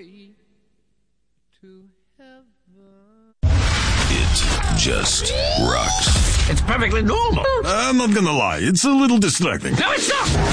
way to heaven. It just rocks. It's perfectly normal. I'm not gonna lie, it's a little distracting. No, it's not!